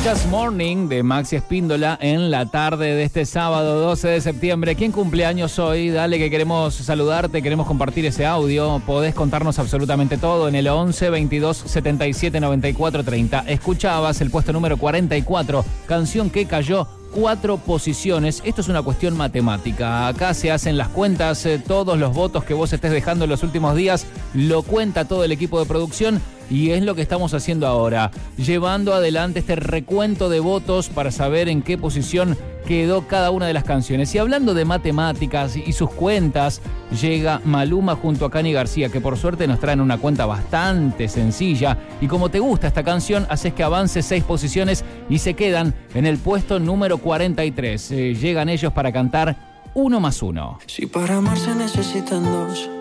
Escuchas Morning de Maxi Espíndola en la tarde de este sábado 12 de septiembre. ¿Quién cumpleaños hoy? Dale que queremos saludarte, queremos compartir ese audio. Podés contarnos absolutamente todo en el 11 22 77 94 30. Escuchabas el puesto número 44, canción que cayó 4 posiciones. Esto es una cuestión matemática. Acá se hacen las cuentas, todos los votos que vos estés dejando en los últimos días lo cuenta todo el equipo de producción y es lo que estamos haciendo ahora, llevando adelante este recuento de votos para saber en qué posición quedó cada una de las canciones. Y hablando de matemáticas y sus cuentas, llega Maluma junto a Cani García, que por suerte nos traen una cuenta bastante sencilla. Y como te gusta esta canción, haces que avance 6 posiciones y se quedan en el puesto número 43. Llegan ellos para cantar 1 más 1. Si para amar se necesitan dos,